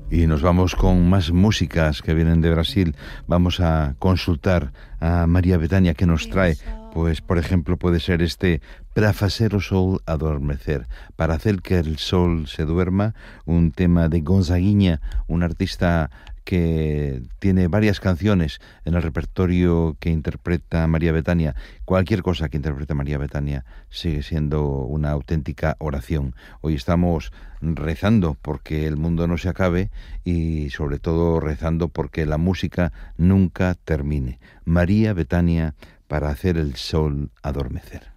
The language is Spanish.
Y nos vamos con más músicas que vienen de Brasil. Vamos a consultar a María Bethânia que nos trae. Pues, por ejemplo, puede ser este Para facer o sol adormecer, para hacer que el sol se duerma, un tema de Gonzaguinha, un artista que tiene varias canciones en el repertorio que interpreta María Bethânia. Cualquier cosa que interprete María Bethânia sigue siendo una auténtica oración. Hoy estamos rezando porque el mundo no se acabe y sobre todo rezando porque la música nunca termine. María Bethânia, para hacer el sol adormecer.